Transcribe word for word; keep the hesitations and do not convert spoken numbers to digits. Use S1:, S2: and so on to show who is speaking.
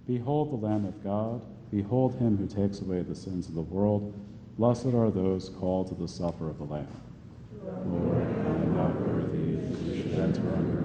S1: Behold the Lamb of God. Behold him who takes away the sins of the world. Blessed are those called to the supper of the Lamb. Lord, I am not worthy that you should enter under